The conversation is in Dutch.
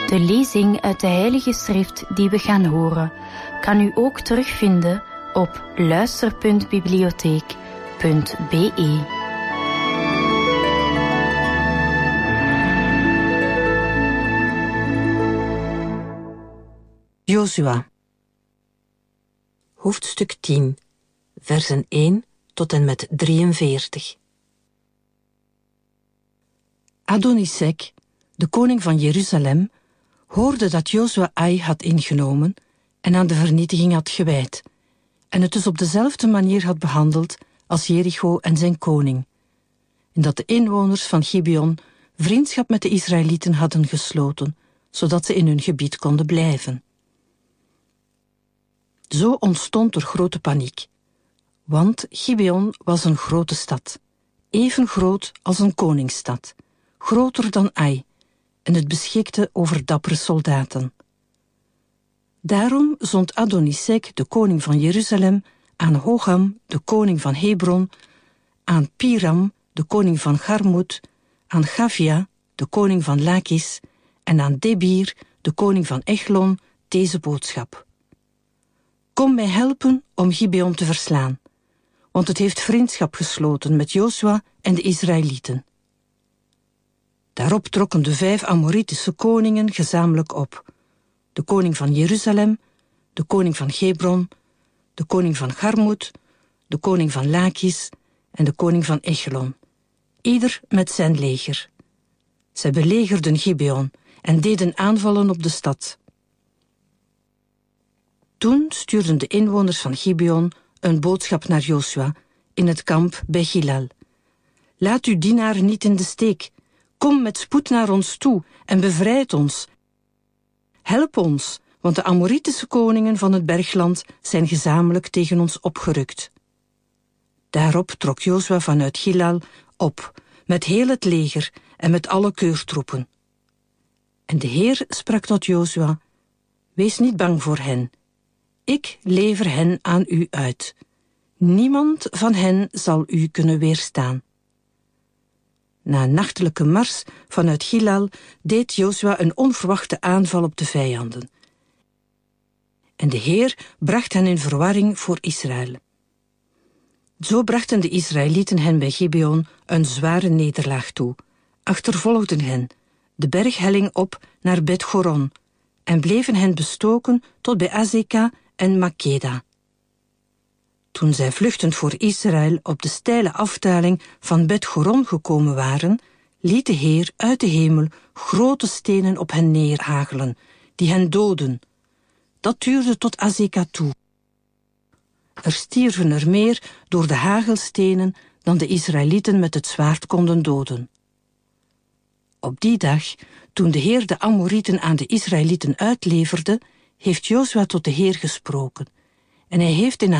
De lezing uit de Heilige Schrift die we gaan horen, kan u ook terugvinden op luister.bibliotheek.be. Jozua, hoofdstuk 10, versen 1 tot en met 43. Adonisek, de koning van Jeruzalem, hoorde dat Jozua Ai had ingenomen en aan de vernietiging had gewijd, en het dus op dezelfde manier had behandeld als Jericho en zijn koning, en dat de inwoners van Gibeon vriendschap met de Israëlieten hadden gesloten, zodat ze in hun gebied konden blijven. Zo ontstond er grote paniek, want Gibeon was een grote stad, even groot als een koningsstad, groter dan Ai, en het beschikte over dappere soldaten. Daarom zond Adonisek, de koning van Jeruzalem, aan Hogam, de koning van Hebron, aan Piram, de koning van Garmut, aan Gavia, de koning van Lakis, en aan Debir, de koning van Echlon, deze boodschap: Kom mij helpen om Gibeon te verslaan, want het heeft vriendschap gesloten met Jozua en de Israëlieten. Daarop trokken de 5 Amoritische koningen gezamenlijk op: de koning van Jeruzalem, de koning van Hebron, de koning van Garmut, de koning van Lakis en de koning van Echlon, ieder met zijn leger. Zij belegerden Gibeon en deden aanvallen op de stad. Toen stuurden de inwoners van Gibeon een boodschap naar Jozua in het kamp bij Gilal: Laat uw dienaar niet in de steek. Kom met spoed naar ons toe en bevrijd ons. Help ons, want de Amoritische koningen van het bergland zijn gezamenlijk tegen ons opgerukt. Daarop trok Jozua vanuit Gilal op, met heel het leger en met alle keurtroepen. En de Heer sprak tot Jozua: Wees niet bang voor hen. Ik lever hen aan u uit. Niemand van hen zal u kunnen weerstaan. Na een nachtelijke mars vanuit Gilal deed Jozua een onverwachte aanval op de vijanden. En de Heer bracht hen in verwarring voor Israël. Zo brachten de Israëlieten hen bij Gibeon een zware nederlaag toe, achtervolgden hen, de berghelling op naar Bet-Goron, en bleven hen bestoken tot bij Azeka en Makeda. Toen zij vluchtend voor Israël op de steile afdaling van Bet-Goron gekomen waren, liet de Heer uit de hemel grote stenen op hen neerhagelen, die hen doodden. Dat duurde tot Azeka toe. Er stierven er meer door de hagelstenen dan de Israëlieten met het zwaard konden doden. Op die dag, toen de Heer de Amorieten aan de Israëlieten uitleverde, heeft Jozua tot de Heer gesproken, en hij heeft in